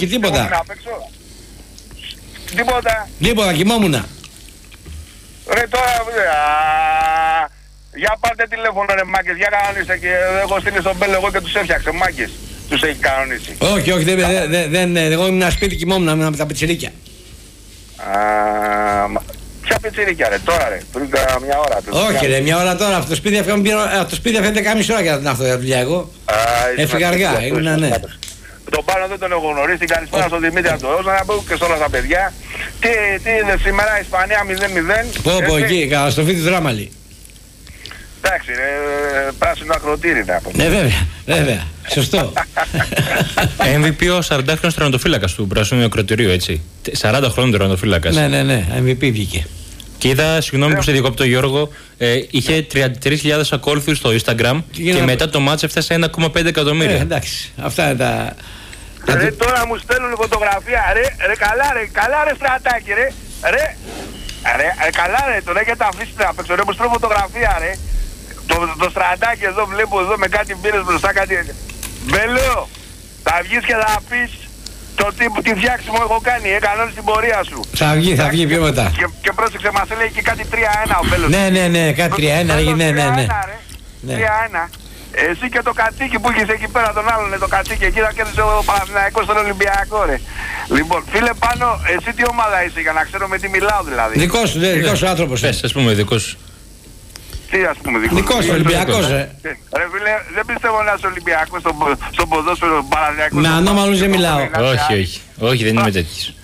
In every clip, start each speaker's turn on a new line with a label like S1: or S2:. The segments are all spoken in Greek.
S1: Όχι, τίποτα.
S2: Τίποτα,
S1: κοιμόμουνα.
S2: Ρε τώρα, για πάρτε τηλέφωνο ρε μάγκες, για κανονίστε και έχω στείλει στον Μπέλο εγώ και τους έφτιαξε μάγκες. Τους έχει κανονίσει.
S1: Όχι, εγώ ήμουν σπίτι κοιμόμουν με τα πιτσιρίκια.
S2: Ποια πιτσιρίκια ρε, τώρα ρε, πριν μια ώρα.
S1: Όχι ρε, μια ώρα τώρα, από το σπίτι έφυγα 10,5 ώρα για να έρθω δουλειά εγώ. Έφυγα αργά, ήμουνα ναι.
S2: Τον πάνω δεν τον έχω γνωρίσει, καλησπέρα στον Δημήτρη από το Ρόζα, να πω και σε όλα τα παιδιά. Τι είναι σήμερα, Ισπανία 0-0.
S1: Πω εκεί, καταστροφή του Δράμαλη.
S2: Εντάξει ρε, πράσινο ακροτήρι να πω.
S1: Ναι βέβαια, σωστό.
S3: MVP ο 40χρονος τερματοφύλακας του πράσινου ακροτηρίου, έτσι. 40 χρόνων τερματοφύλακας.
S1: Ναι, MVP βγήκε.
S3: Και είδα, συγγνώμη που σε διακόπτω Γιώργο, είχε 33.000 ακόλουθους στο Instagram και μετά το μάτς έφτασε 1,5 εκατομμύρια.
S1: Εντάξει, αυτά είναι τα...
S2: Ρε τώρα μου στέλνουν φωτογραφία, ρε καλά ρε στρατάκι ρε, καλά ρε, τον έχετε αφήσει να παίξω, ρε μου στέλνουν φωτογραφία ρε, το στρατάκι εδώ βλέπω εδώ με κάτι μπύρες μπροστά κάτι, Μπέλο, θα βγεις και θα πεις τι φτιάξιμο έχω κάνει, κανόνες την πορεία σου.
S1: Θα βγει πιο μετά.
S2: Και πρόσεξε, μας έλεγε και κάτι 3-1 ο Μπέλος.
S1: Ναι, κάτι 3-1, ναι.
S2: 3-1. Εσύ και το κατσίκι που είχες εκεί πέρα τον άλλον, το κατσίκι εκεί θα κέρδισε ο Παναθηναϊκός στον Ολυμπιακό ρε. Λοιπόν, φίλε Πάνο, εσύ τι ομάδα είσαι για να ξέρω με τι μιλάω δηλαδή.
S1: Δικός σου άνθρωπος.
S3: Ας πούμε δικός σου.
S2: Τι ας πούμε
S1: δικός σου, Ολυμπιακός
S2: ρε φίλε, δεν πιστεύω να είσαι Ολυμπιακός στον ποδόσφαιρο Παναθηναϊκός.
S1: Με ανώμαλους δεν μιλάω.
S3: Όχι, δεν είμαι τέτοιος.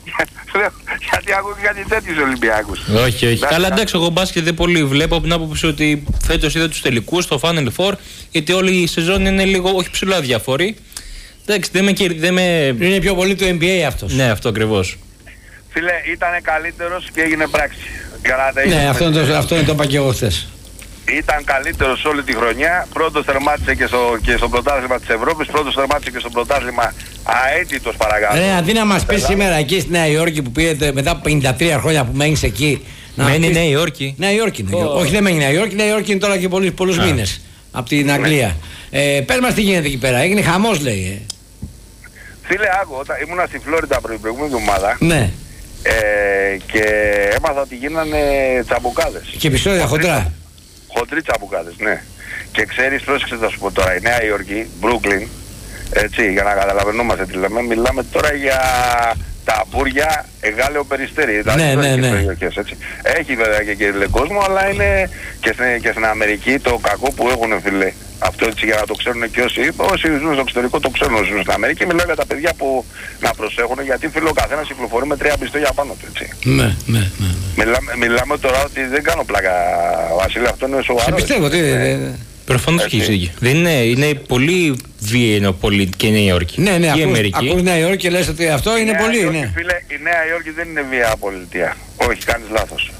S2: Γιατί ακούω και κάτι τέτοιους Ολυμπιακούς.
S3: Όχι. Καλά, εντάξει, εγώ μπάσκετ δεν πολύ βλέπω από την άποψη ότι φέτος είδα τους τελικούς στο Final Four, γιατί όλη η σεζόν είναι λίγο, όχι ψηλά διάφορη. Εντάξει, δεν με...
S1: Είναι πιο πολύ το NBA αυτός.
S3: Ναι, αυτό ακριβώς.
S2: Φίλε, ήταν καλύτερος και έγινε πράξη.
S1: Ναι, αυτό είναι το είπα και εγώ χθες.
S2: Ήταν καλύτερος όλη τη χρονιά. Πρώτος τερμάτισε και στο πρωτάθλημα της Ευρώπης. Πρώτος τερμάτισε και στο πρωτάθλημα αέτητος παρακάτω.
S1: Αντί να μας πει σήμερα εκεί στη Νέα Υόρκη που πήγατε μετά από 53 χρόνια που μένεις εκεί.
S3: Μένει Νέα Υόρκη.
S1: Νέα Υόρκη είναι. Όχι, δεν μένει Νέα Υόρκη. Νέα Υόρκη είναι τώρα και πολλούς μήνες από την Αγγλία. Πες μας τι γίνεται εκεί πέρα. Έγινε χαμός λέει.
S2: Φίλε, όταν ήμουνα στη Φλόριντα προηγούμενη εβδομάδα.
S1: Ναι.
S2: Και έμαθα ότι γίνανε τσαμπουκάδες.
S1: Και επεισόδια χοντρά.
S2: Χοντροί τσαμπουκάδες, ναι. Και ξέρεις, πρόσεξε θα σου πω τώρα, η Νέα Υόρκη, Brooklyn, έτσι, για να καταλαβαίνόμαστε τι λέμε, μιλάμε τώρα για τα μπούρια Εγάλεο Περιστέρι.
S1: Ναι.
S2: Έτσι. Έχει βέβαια και κόσμο, αλλά είναι και στην Αμερική το κακό που έχουν φίλε. Αυτό έτσι για να το ξέρουν και όσοι ζουν στο εξωτερικό το ξέρουν όσοι ζουν στην Αμερική. Μιλάω για τα παιδιά που να προσέχουν γιατί φίλε ο καθένας κυκλοφορεί με 3 πιστόλια πάνω του, έτσι.
S1: Ναι.
S2: Μιλάμε τώρα ότι δεν κάνω πλάκα, Βασίλη, αυτό είναι σοβαρό.
S1: Σε πιστεύω,
S3: προφανώς και έχει. Δεν είναι πολύ βίαιο και η Νέα Υόρκη.
S1: Ναι, ακούς Νέα Υόρκη και λες ότι αυτό είναι πολύ, ναι.
S2: Φίλε, η Νέα Υόρκη δεν είναι βία πολιτεία. Όχι, κάνεις λάθος.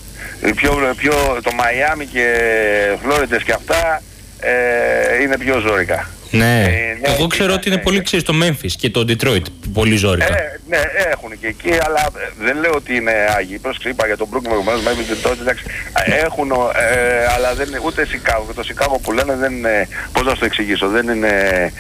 S2: Το Μαϊάμι και Φλόρεντες και αυτά είναι πιο ζώρικα.
S3: Ναι, εγώ ξέρω ότι είναι πολύ ξέρεις το Memphis και το Detroit, πολύ ζώρικα.
S2: Ναι, έχουν και εκεί, αλλά δεν λέω ότι είναι άγιοι. Πρόσεξε, είπα για τον Brooklyn προηγουμένως, Memphis, Detroit, εντάξει, έχουν, αλλά δεν είναι ούτε Σικάγο. Και το Σικάγο που λένε δεν είναι, πώς να σου το εξηγήσω, δεν είναι,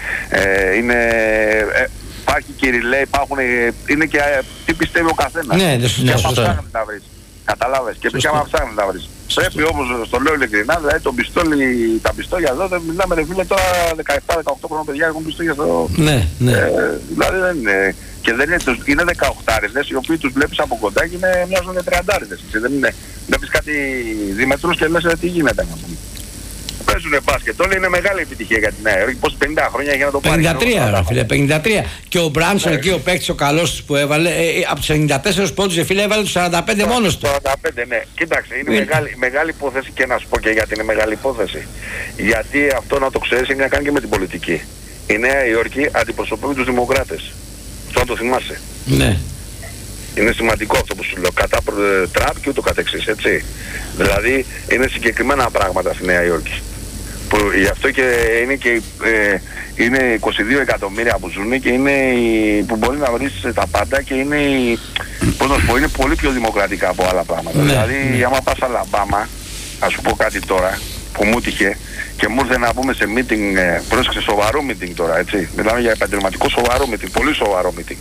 S2: υπάρχει Κυριλέ, είναι και τι πιστεύει ο καθένας.
S1: Ναι, δεν σου
S2: Καταλάβες, και πει άμα ψάχνει να βρεις. Πρέπει όμως, στο λέω ειλικρινά, δηλαδή τα πιστόλια εδώ δεν μιλάμε ρε φίλε τώρα 17-18 χρόνια παιδιά έχουν πιστόλια στο...
S1: Ναι.
S2: Δηλαδή δεν είναι... Και δεν είναι 18άριδες οι οποίοι τους βλέπεις από κοντά και μοιάζουν 30άριδες. Δεν είναι... Βλέπεις κάτι δίμετρους και λες τι γίνεται. Παίζουνε μπάσκετ, όλοι είναι μεγάλη επιτυχία για την Νέα Υόρκη. Πώς 50 χρόνια για να το πάρει.
S1: 53 φίλε, 53. Και ο Μπράνσον εκεί ο παίκτης ο καλός που έβαλε, από τους 94 πόντους φίλε έβαλε τους 45 μόνος του.
S2: 45 ναι. Κοίταξε, είναι μεγάλη υπόθεση και να σου πω και γιατί είναι μεγάλη υπόθεση. Γιατί αυτό να το ξέρεις έχει να κάνει και με την πολιτική. Η Νέα Υόρκη αντιπροσωπεύει τους δημοκράτες. Αυτό να το θυμάσαι.
S1: Ναι.
S2: Είναι σημαντικό αυτό που σου λέω, κατά Τραμπ και ούτω καθεξής, έτσι. Δηλαδή είναι συγκεκριμένα πράγματα στη Νέα Υόρκη. Που γι' αυτό και είναι 22 εκατομμύρια που ζουν και είναι που μπορεί να βρεις τα πάντα και είναι, πώς να σου πω, είναι πολύ πιο δημοκρατικά από άλλα πράγματα. Δηλαδή άμα πας Αλαμπάμα, ας σου πω κάτι τώρα που μου τύχε και μου ήρθε να πούμε σε meeting, πρόσεξε σοβαρό meeting τώρα, έτσι. Μιλάμε για επαγγελματικό σοβαρό meeting, πολύ σοβαρό meeting.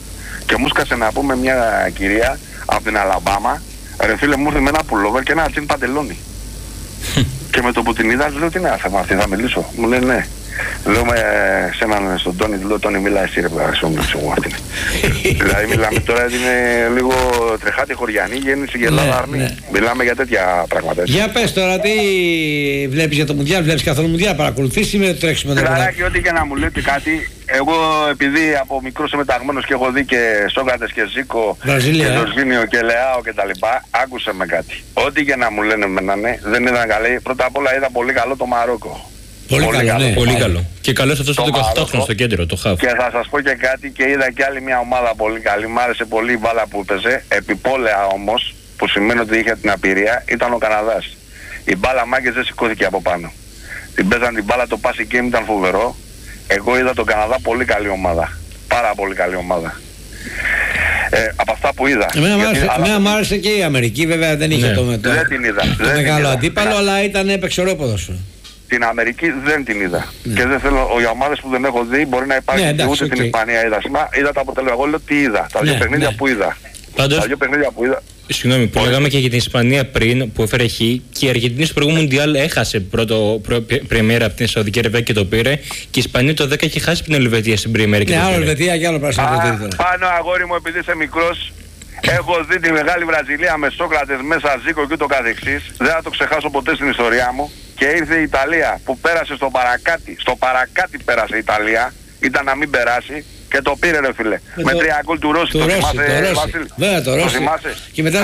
S2: Και μου σκάσε να πούμε μια κυρία από την Αλαμπάμα, ρε φίλε μου ήρθε με ένα πουλόβερ και ένα τζιν παντελόνι. Και με το που την είδα, λέω τι είναι θέμα αυτή, θα μιλήσω. Μου λέει ναι. Λέω σε έναν στον Τόνι, λέω Τόνι μίλα εσύ ρε παιδιά, σου μιλήσω εγώ αυτή. Δηλαδή μιλάμε τώρα, είναι λίγο τρεχάτη χωριανή, γέννηση και Ελλάδα αρμή. Μιλάμε για τέτοια πράγματα.
S1: Για πες τώρα, τι βλέπεις για το Μουντιάλ, βλέπεις καθόλου Μουντιάλ, παρακολουθείς ή με τρέξουμε εδώ πέρα?
S2: Και ό,τι και να μου λέτε κάτι, εγώ επειδή από μικρός είμαι ταγμένος και έχω δει και Σόκρατες και Ζήκο και Ζορζίνιο και Λεάο και τα λοιπά, άκουσε με κάτι. Ό,τι και να μου λένε εμένα, ναι, δεν ήταν καλή. Πρώτα απ' όλα είδα πολύ καλό το Μαρόκο.
S1: Πολύ καλό, ναι.
S3: Πολύ καλό. Και καλός αυτός το 18χρονο στο κέντρο, το χαφ.
S2: Και θα σας πω και κάτι, και είδα και άλλη μια ομάδα πολύ καλή. Μ' άρεσε πολύ η μπάλα που έπαιζε. Επιπόλαια όμως, που σημαίνει ότι είχε την απειρία, ήταν ο Καναδάς. Η μπάλα μάγκες δεν σηκώθηκε από πάνω. Την παίζαν την μπάλα, το passing game ήταν φοβερό. Εγώ είδα τον Καναδά πολύ καλή ομάδα. Πάρα πολύ καλή ομάδα. Από αυτά που είδα.
S1: Εμένα μου άρεσε και η Αμερική, βέβαια δεν είχε το μεγάλο αντίπαλο, αλλά έπαιξε ωραίο ποδόσφαιρο.
S2: Την Αμερική δεν την είδα. Και δεν θέλω, οι ομάδες που δεν έχω δει μπορεί να υπάρχει ούτε την Ισπανία είδα. Είδα τα αποτελέσματα. Εγώ λέω τι είδα. Τα δύο παιχνίδια που είδα.
S3: Πάντως,
S2: τα δύο παιχνίδια που είδα.
S3: Συγγνώμη, που λέγαμε και για την Ισπανία πριν που έφερε χ, και η Αργεντινή στο προηγούμενο Μουντιάλ έχασε πρώτο πρεμιέρα από την Σαουδική Αραβία και το πήρε. Και η Ισπανία το 10 είχε χάσει την Ελβετία στην πρεμιέρα και το πήρε.
S1: Ναι, άλλο Ελβετία και άλλο πράσινο.
S2: Πάνω αγόρι μου, επειδή είσαι μικρός, έχω δει τη μεγάλη Βραζιλία με Σόκρατες μέσα, Ζήκο και ούτω καθεξής. Δεν θα το ξεχάσω ποτέ στην ιστορία μου. Και ήρθε η Ιταλία που πέρασε στο παρακάτι. Στο παρακάτι πέρασε η Ιταλία. Ήταν να μην περάσει και το πήρε ρε φίλε. Με 3 γκολ του Ρώση. Το θυμάσαι, Βασίλη?
S1: Βέβαια το Ρώση. Και μετά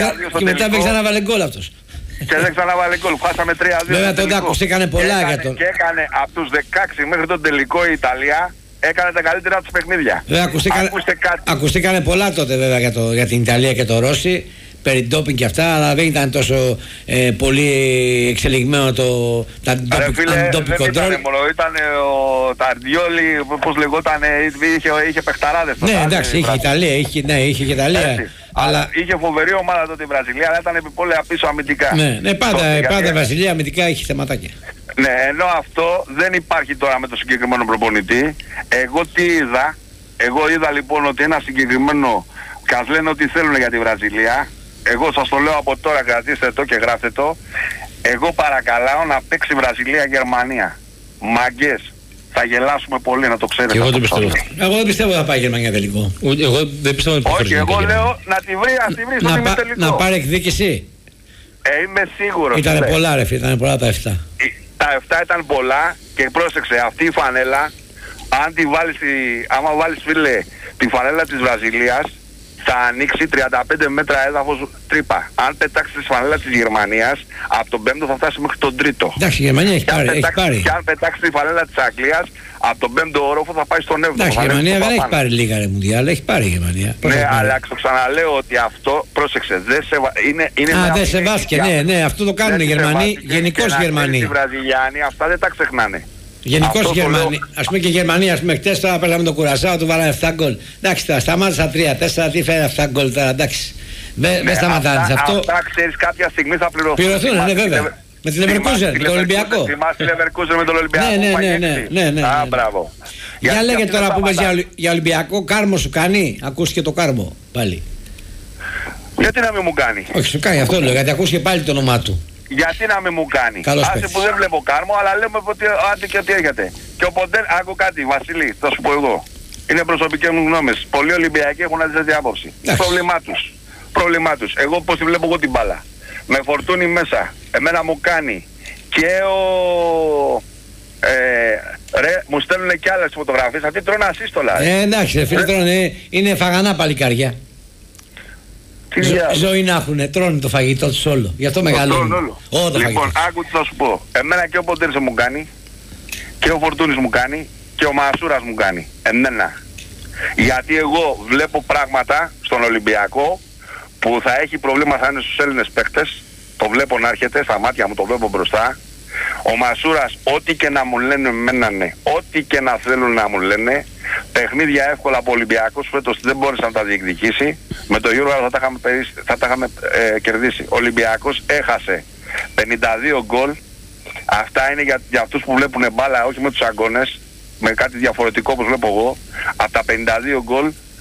S1: δεν ξαναβάλε γκολ αυτός.
S2: Και δεν ξαναβάλε γκολ. Χάσαμε 3-2.
S1: Βέβαια τότε ακουστήκανε πολλά για τον.
S2: Και έκανε από τους 16 μέχρι τον τελικό η Ιταλία. Έκανε τα καλύτερα τους παιχνίδια.
S1: Ακουστήκανε πολλά τότε βέβαια για την Ιταλία και το Ρώση. Περί ντόπινγκ και αυτά, αλλά δεν ήταν τόσο πολύ εξελιγμένο το αντidόπινγκ κοντρόλ.
S2: Ήταν ο Ταρντιόλι, πώς λεγόταν, είχε παιχταράδες.
S1: Ναι, εντάξει, είχε Ιταλία, είχε και Ιταλία.
S2: Αλλά είχε φοβερή ομάδα τότε η Βραζιλία, αλλά ήταν επιπόλαια πίσω αμυντικά.
S1: Ναι, πάντα η Βραζιλία αμυντικά έχει θεματάκια.
S2: Ναι, ενώ αυτό δεν υπάρχει τώρα με το συγκεκριμένο προπονητή. Εγώ τι είδα? Εγώ είδα λοιπόν ότι ένα συγκεκριμένο, κας λένε ότι θέλουν για τη Βραζιλία. Εγώ σας το λέω από τώρα, κρατήστε το και γράφτε το. Εγώ παρακαλάω να παίξει Βραζιλία-Γερμανία. Μαγκές. Θα γελάσουμε πολύ, να το ξέρετε.
S3: Εγώ δεν πιστεύω.
S1: Εγώ δεν πιστεύω θα πάει η Γερμανία τελικό.
S3: Εγώ δεν πιστεύω ότι
S2: όχι, εγώ λέω να τη βρει, στο τελικό.
S1: Να πάρει εκδίκηση.
S2: Είμαι σίγουρος.
S1: Ήτανε πολλά ρε φίλε, ήταν πολλά τα 7.
S2: Τα 7 ήταν πολλά και πρόσεξε, αυτή η φανέλα, αν τη βάλεις, άμα βάλεις φίλε τη φανέλα της Βραζιλίας, θα ανοίξει 35 μέτρα έδαφος τρύπα. Αν πετάξεις τη φανέλα της Γερμανίας, από τον 5ο θα φτάσει μέχρι τον 3ο.
S1: Εντάξει, η Γερμανία έχει πάρει.
S2: Και αν πετάξεις τη φανέλα της Αγγλίας, από τον 5ο όροφο θα πάει στον 7ο.
S1: Εντάξει, η Γερμανία δεν έχει πάρει λίγα ρε Μουντιάλ, έχει πάρει η Γερμανία.
S2: Ναι, αλλά το ξαναλέω ότι αυτό, πρόσεξε,
S1: δεν σεβάστηκε, ναι, αυτό το κάνουν οι Γερμανοί, γενικώς οι Γερμανοί.
S2: Οι Βραζιλιάνοι αυτά δεν τα ξεχνάνε.
S1: Γενικώς οι Γερμανοί, ας πούμε και οι Γερμανοί, ας πούμε χτες τώρα παίζαμε τον Κουρασάο, του βάλανε 7 γκολ. Εντάξει τώρα, σταμάτησα 3-4, τι φέρε 7 γκολ τώρα, εντάξει. Δεν σταματάνε αυτό.
S2: Αυτά ξέρεις κάποια στιγμή θα πληρωθούν.
S1: Πληρωθούν, ναι βέβαια. Με την Leverkusen, με τον Ολυμπιακό.
S2: Θυμάσαι τη Leverkusen με τον Ολυμπιακό.
S1: Ναι.
S2: Α, μπράβο.
S1: Για λέγε τώρα που πες για Ολυμπιακό, Κάρμο σου κάνει, ακούστηκε το Κάρμο πάλι.
S2: Γιατί να μην μου κάνει?
S1: Όχι, σου κάνει αυτό λέω, γιατί ακούστηκε πάλι το όνομά του.
S2: Γιατί να μην μου κάνει? Άσε που δεν βλέπω Κάρμο, αλλά λέμε ότι άντε και ότι έρχεται. Και οπότε, άκου κάτι, Βασίλη, θα σου πω εγώ. Είναι προσωπικές μου γνώμες. Πολλοί Ολυμπιακοί έχουν αντίθετη άποψη. Πρόβλημά τους. Εγώ πώς τη βλέπω εγώ την μπάλα. Με Φορτούνι μέσα. Εμένα μου κάνει. Και μου στέλνουν και άλλες φωτογραφίες. Αυτοί τρώνε ασύστολα.
S1: Εντάξει, φίλε, τρώνε. Είναι φαγανά παλικάρια. Ζωή να έχουνε, τρώνε το φαγητό τους όλο. Γι' αυτό μεγαλώνουν.
S2: Λοιπόν, άκου τι θα σου πω. Εμένα και ο Ποντέρσε μου κάνει, και ο Φορτούνης μου κάνει, και ο Μασούρας μου κάνει. Εμένα. Γιατί εγώ βλέπω πράγματα στον Ολυμπιακό που θα έχει προβλήμα, θα είναι στους Έλληνες παίκτες. Το βλέπω να έρχεται, στα μάτια μου το βλέπω μπροστά. Ο Μασούρας, ό,τι και να μου λένε εμένα, ναι, ό,τι και να θέλουν να μου λένε, παιχνίδια εύκολα από Ολυμπιακός φέτος δεν μπόρεσε να τα διεκδικήσει. Με το Euro θα τα είχαμε κερδίσει. Ο Ολυμπιακός έχασε 52 γκολ. Αυτά είναι για αυτούς που βλέπουν μπάλα, όχι με τους αγκώνες, με κάτι διαφορετικό όπως βλέπω εγώ. Από τα 52 γκολ,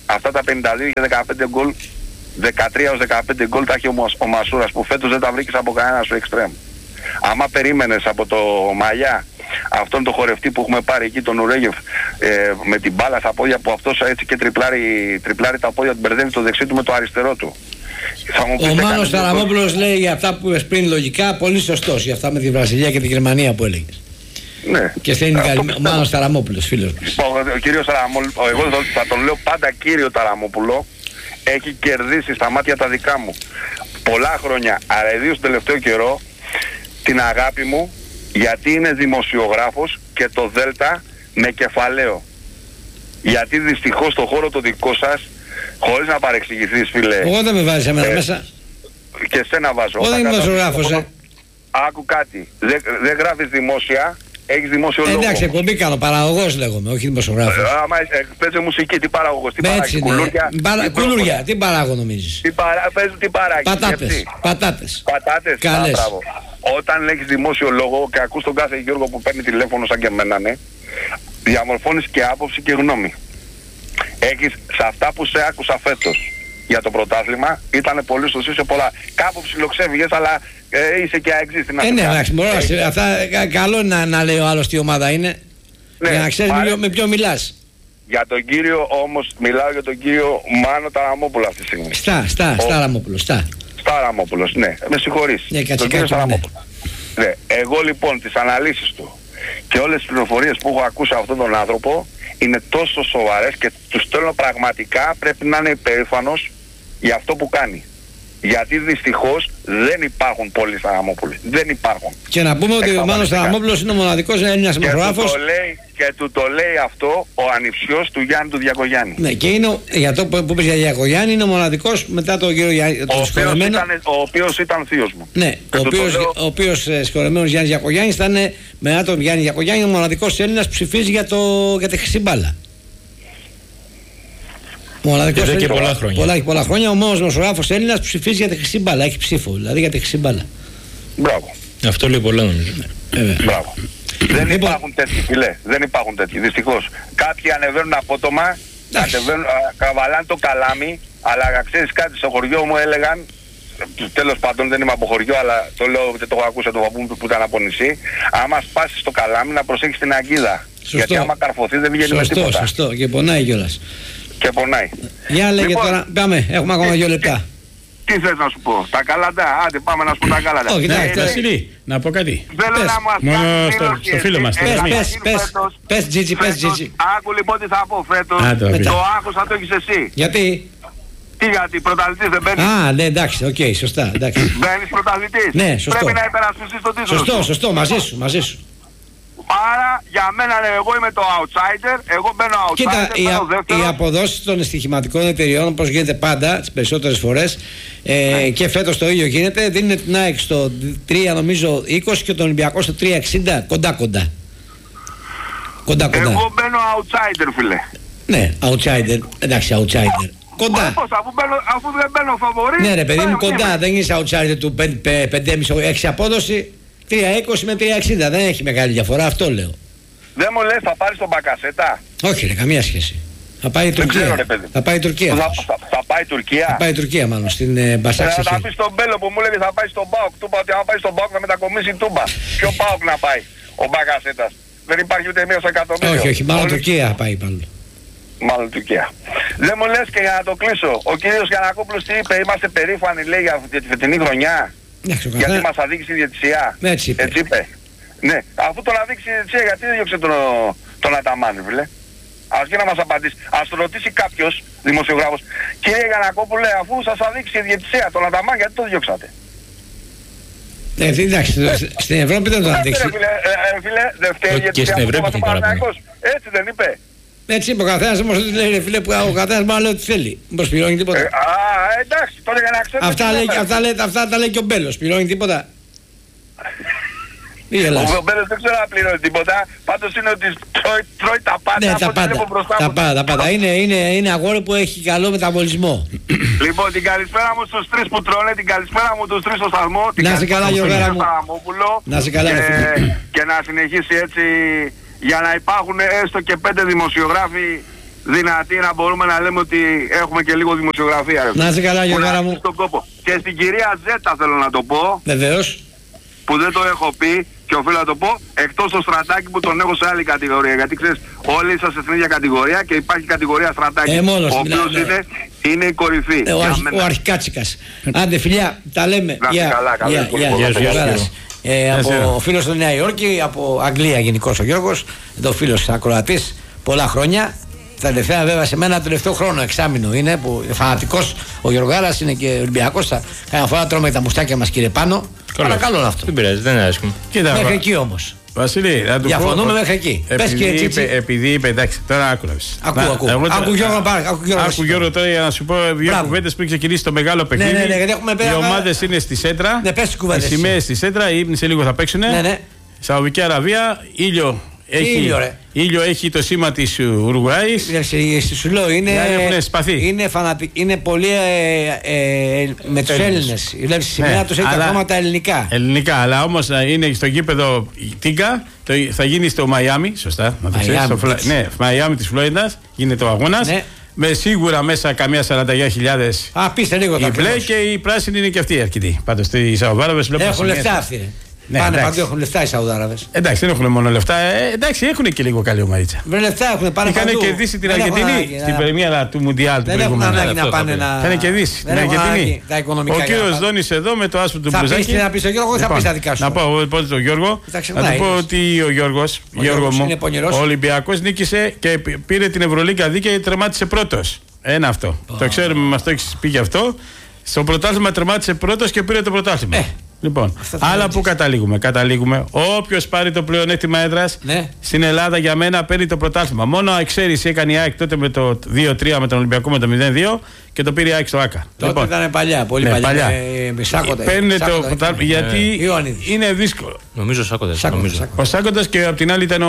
S2: αυτά τα 52 και 15 γκολ, 13 ως 15 γκολ τα έχει ο Μασούρας, που φέτος δεν τα βρήκες από κανένα σου εξτρέμ. Άμα περίμενες από το Μαλιά αυτόν τον χορευτή που έχουμε πάρει εκεί, τον Ουρέγεφ, με την μπάλα στα πόδια, που αυτός έτσι και τριπλάρει τα πόδια, του μπερδεύει το δεξί του με το αριστερό του.
S1: Ο Μάνος Ταραμόπουλος λέει για αυτά που είπες πριν λογικά πολύ σωστός, για αυτά με τη Βραζιλία και τη Γερμανία που έλεγες.
S2: Ναι.
S1: Και στέλνει ο Μάνος Ταραμόπουλος, φίλος μας.
S2: Ο κύριος Ταραμόπουλος, εγώ θα τον λέω πάντα κύριο Ταραμόπουλο, έχει κερδίσει στα μάτια τα δικά μου πολλά χρόνια, αλλά ιδίως τον τελευταίο καιρό, την αγάπη μου, γιατί είναι δημοσιογράφος και το Δέλτα με κεφαλαίο. Γιατί δυστυχώς στο χώρο το δικό σας, χωρίς να παρεξηγηθείς, φίλε.
S1: Εγώ δεν με βάζεις εμένα μέσα.
S2: Και εσένα βάζω.
S1: Εγώ δεν είμαι δημοσιογράφος.
S2: Άκου κάτι. Δεν γράφεις δημόσια, έχεις δημόσιο λόγο.
S1: Εντάξει, εκπομπή κάνω. Παραγωγός λέγομαι, όχι δημοσιογράφος.
S2: Άμα παίζει μουσική, τι παραγωγός, τι παράγει.
S1: Κουλούρια, τι παράγω νομίζεις.
S2: Τι παράγει.
S1: Πατάτες.
S2: Καλές. Όταν έχεις δημόσιο λόγο και ακούς τον κάθε Γιώργο που παίρνει τηλέφωνο σαν και εμένα, ναι, διαμορφώνεις και άποψη και γνώμη. Έχεις σε αυτά που σε άκουσα φέτος για το πρωτάθλημα, ήταν πολύ σωστή σε πολλά. Κάπου ψιλοξέφυγες, αλλά είσαι και αεξής.
S1: Ναι, εντάξει, καλό να λέει ο άλλος τι ομάδα είναι, ναι, για να ξέρεις με ποιον μιλάς.
S2: Για τον κύριο όμως, μιλάω για τον κύριο Μάνο Ταραμόπουλο αυτή τη στιγμή. Ταραμόπουλος, ναι, με συγχωρείς. Τον κύριο Ταραμόπουλο. Ναι, εγώ λοιπόν τις αναλύσεις του και όλες τις πληροφορίες που έχω ακούσει από αυτόν τον άνθρωπο είναι τόσο σοβαρές και του στέλνω πραγματικά, πρέπει να είναι υπερήφανος για αυτό που κάνει. Γιατί δυστυχώς δεν υπάρχουν πολλοί Ταραμόπουλοι. Δεν υπάρχουν.
S1: Και να πούμε ότι ο Μάνος Ταραμόπουλος είναι ο μοναδικός Έλληνας δημοσιογράφος.
S2: Και του το λέει αυτό ο ανιψιός του Γιάννη του Διακογιάννη.
S1: Ναι, και είναι για το που είπες για Διακογιάννη, είναι ο μοναδικός μετά τον κύριο Γιάννη.
S2: Ο οποίος ήταν θείος μου.
S1: Ναι, ο οποίος συγχωρεμένος Γιάννης Διακογιάννης ήταν μετά τον Γιάννη Διακογιάννη ο μοναδικός Έλληνας που ψηφίζει για τη χρυσή μπάλα.
S3: Εδώ και πολλά χρόνια.
S1: Πολλά χρόνια ο μόνος δημοσιογράφος Έλληνας που ψηφίζει για τη χρυσή μπάλα. Έχει ψήφο, δηλαδή για τη χρυσή μπάλα.
S2: Μπράβο.
S3: Αυτό λέει πολλά νομίζω.
S2: Μπράβο. Δεν υπάρχουν τέτοιοι, φίλε. Δεν υπάρχουν τέτοιοι, δυστυχώς. Κάποιοι ανεβαίνουν απότομα, καβαλάνε το καλάμι, αλλά ξέρεις κάτι, στο χωριό μου έλεγαν, τέλος πάντων δεν είμαι από χωριό, αλλά το λέω και το έχω ακούσει από τον παππού μου που ήταν από νησί, άμα σπάσεις το καλάμι να προσέχεις την αγκίδα.
S1: Σωστό.
S2: Γιατί άμα καρφωθεί δεν βγαίνει με τίποτα.
S1: Σωστό, και πονάει κιόλας.
S2: Και πονάει.
S1: Για λέγε λοιπόν, τώρα, πάμε, έχουμε ακόμα 2 λεπτά.
S2: Τι θες να σου πω, τα καλάντα, άντε πάμε να σου πω τα καλάντα.
S1: Όχι,
S4: Βασίλη, να πω κάτι.
S2: Θέλω να μας
S4: κάνεις στο φίλο μας.
S1: Πες, Τζίτζι.
S2: Άκου λοιπόν τι θα πω φέτος, το άγχος θα το έχεις εσύ.
S1: Γιατί?
S2: Τι γιατί, πρωταθλητής δεν μπαίνεις?
S1: Α, ναι, εντάξει, οκ, σωστά, εντάξει.
S2: Μπαίνεις πρωταθλητής.
S1: Ναι, σωστό.
S2: Πρέπει να υπερασπιστείς τον τίτλο.
S1: Σωστό, μαζί σου.
S2: Άρα για μένα εγώ είμαι το outsider, εγώ μπαίνω outsider.
S1: Κοίτα, οι αποδόσεις των στοιχηματικών εταιριών, όπως γίνεται πάντα τις περισσότερες φορές, και φέτος το ίδιο γίνεται, δίνουν την ΑΕΚ στο 3 νομίζω 20 και τον Ολυμπιακό στο 3,60, κοντά.
S2: Εγώ μπαίνω outsider, φίλε.
S1: Ναι, outsider, εντάξει, outsider. Κοντά.
S2: Αφού δεν μπαίνω φαβορί.
S1: Ναι ρε παιδί μου, κοντά, δεν είσαι outsider του 5,5-6 απόδοση. 3,20 με 3,60 δεν έχει μεγάλη διαφορά, αυτό λέω.
S2: Δεν μου λες θα πάρεις τον Μπακασέτα?
S1: Όχι ρε, καμία σχέση. Θα πάει η Τουρκία. Θα πάει η Τουρκία.
S2: Θα πάει η Τουρκία.
S1: Θα πάει η Τουρκία μάλλον, στην Μπασάξη.
S2: Θα πεις στον Μπέλο που μου λέγε θα πάει στον ΠΑΟΚ. Του είπα ότι αν πάει στον ΠΑΟΚ θα μετακομίσει η Τούμπα. Ποιο ΠΑΟΚ να πάει ο Μπακασέτας? Δεν υπάρχει ούτε μία στο εκατομμύριο.
S1: Όχι, μάλλον Τουρκία θα πάει πάλι.
S2: Μάλλον Τουρκία. Δεν μου λες και για να το κλείσω, ο κύριος Γιαννακόπουλος τι είπε? Είμαστε περήφανοι λέει για τη φετινή χρονιά. Γιατί μας αδίκησε η διαιτησία.
S1: Έτσι
S2: είπε. Ναι, αφού τον αδίκησε η διαιτησία, γιατί δεν διώξε τον Αταμάνη, φίλε? Ας και να μας απαντήσει. Ας τον ρωτήσει κάποιος δημοσιογράφος, κύριε Γιαννακόπουλε, αφού σας αδίκησε η διαιτησία τον Αταμάνη, γιατί το διώξατε?
S1: Εντάξει, στην Ευρώπη δεν τον αδείξει.
S2: Φίλε, δεν φταίει η διαιτησία που Παναθηναϊκός. Έτσι δεν είπε?
S1: Έτσι είπε ο καθένας, όμως δεν λέει ρε φίλε που ο καθένας μάλλον λέει ό,τι θέλει. Μήπως πληρώνει τίποτα?
S2: Εντάξει, τώρα για να ξέρετε.
S1: Αυτά λέει και ο Μπέλος, πληρώνει τίποτα?
S2: Ο Μπέλος δεν ξέρω να πληρώνει τίποτα, πάντως είναι ότι τρώει τα πάντα.
S1: Ναι, τα πάντα. Είναι αγόρι που έχει καλό μεταβολισμό.
S2: Λοιπόν, την καλησπέρα μου στους 3 που τρώνε, την καλησπέρα μου τους 3 στο σταθμό.
S1: Να είσαι καλά Γιώργαρα μου. Να είσαι καλά.
S2: Και να συνεχίσει έτσι, για να υπάρχουν έστω και 5 δημοσιογράφοι δυνατοί να μπορούμε να λέμε ότι έχουμε και λίγο δημοσιογραφία.
S1: Να είσαι καλά, Γιώργαρα μου.
S2: Και στην κυρία Ζέτα θέλω να το πω.
S1: Βεβαίως.
S2: Που δεν το έχω πει και οφείλω να το πω, εκτός το Στρατάκι που τον έχω σε άλλη κατηγορία. Γιατί ξέρεις, όλοι είσαστε στην ίδια κατηγορία και υπάρχει κατηγορία Στρατάκι. Ο οποίος είναι η κορυφή.
S1: Ο αρχικάτσικας. Άντε φιλιά, τα λέμε. Από ο φίλος στη Νέα Υόρκη, από Αγγλία γενικώς ο Γιώργος, το φίλος ακροατής πολλά χρόνια. Τα τελευταία βέβαια σε μένα τελευταίο χρόνο, εξάμηνο είναι που είναι φανατικός ο Γιωργάρας, είναι και Ολυμπιακός. Καμιά φορά τρώμε τα μουστάκια μας κύριε Πάνο. Παρακαλώ αυτό.
S3: Δεν πειράζει, δεν είναι άσχημο.
S1: Μέχρι εκεί όμως.
S4: Βασίλη, να του
S1: διαφωνούμε μέχρι εκεί.
S4: Επειδή είπε, εντάξει, τώρα άκουλες.
S1: Άκου
S4: Γιώργο τώρα για να σου πω δύο κουβέντες πριν ξεκινήσει το μεγάλο παιχνίδι. Οι ομάδες είναι στη Σέντρα. Οι σημαίες στη Σέντρα, σε λίγο θα παίξουν. Σαουδική Αραβία, ήλιο έχει το σήμα της Ουρουγουάης.
S1: Σου λέω, είναι πολύ με τους Έλληνες. Βλέπεις σημαία τους έχει ακόμα τα ελληνικά.
S4: Ελληνικά, αλλά όμως είναι στο γήπεδο Τίγκα, θα γίνει στο Μαϊάμι, σωστά. Ναι, Μαϊάμι της Φλόριντας γίνεται ο αγώνας. Με σίγουρα μέσα καμία 40.000.
S1: Πείστε λίγο τα
S4: μπλε και οι πράσινοι είναι και αυτοί αρκετοί. Πάντως οι Σαουδάραβες βλέπουν.
S1: Έχουν λεφτά αυτοί. Ναι, πάνε παντού, έχουν λεφτά οι Σαουδάραβες.
S4: Εντάξει, δεν έχουν μόνο λεφτά. Εντάξει, έχουν και λίγο καλή ομαδίτσα.
S1: Βρε λεφτά έχουν, πάνε παντού.
S4: Είχαν κερδίσει την Αργεντινή στην πρεμιέρα του Μουντιάλ.
S1: Δεν έχουν ανάγκη να πάνε να.
S4: Είχαν κερδίσει την Αργεντινή.
S1: Ο
S4: κύριος Δόνης εδώ με το άσπρο του μπλουζάκι.
S1: Θα πεις να πεις τον Γιώργο ή θα πεις τα δικά σου.
S4: Να πω λοιπόν τον Γιώργο. Να του πω ότι ο Γιώργος, ο Ολυμπιακός νίκησε και πήρε την Ευρωλίγκα δίκαια και τερμάτισε πρώτος. Ένα αυτό. Το ξέρουμε, μας το έχεις πει γι' αυτό. Στο πρωτάθλημα τερμάτισε πρώτος και πήρε το πρωτάθλημα. Λοιπόν, άλλα που καταλήγουμε. Όποιος πάρει το πλεονέκτημα έδρας στην Ελλάδα για μένα παίρνει το πρωτάθλημα. Μόνο εξαίρεση έκανε η ΑΕΚ τότε με το 2-3 με τον Ολυμπιακό με το 0-2 και το πήρε η ΑΕΚ στο ΆΚΑ.
S1: Τότε ήταν παλιά, πολύ παλιά. Με Σάκοντα.
S4: Παίρνει το πρωτάθλημα γιατί είναι δύσκολο.
S3: Νομίζω
S4: ο Σάκοντας και απ' την άλλη ήταν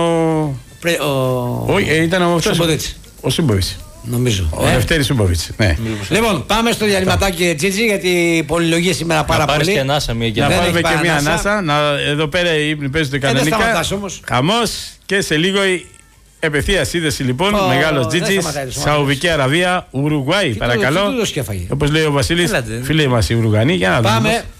S4: ο Σούμποβιτς.
S1: Νομίζω.
S4: Ο Λευτέρης Σούμποβιτς. Ναι.
S1: Λοιπόν, πάμε στο διαλυματάκι Τζίτζι γιατί πολυλογεί σήμερα πάρα πολύ.
S3: Και ανάσα,
S4: να πάρουμε και μια ανάσα. Εδώ πέρα οι ύπνοι παίζονται κανονικά. Χαμός και σε λίγο η επευθεία σύνδεση λοιπόν. Μεγάλος Τζίτζις, Σαουδική Αραβία, Ουρουγουάη. Παρακαλώ. Όπως λέει ο Βασίλης, φίλοι μας οι Ουρουγανοί. Για να δούμε.